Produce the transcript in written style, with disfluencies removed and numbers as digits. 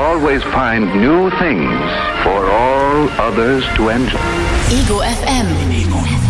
always find new things for all others to enjoy. Ego FM.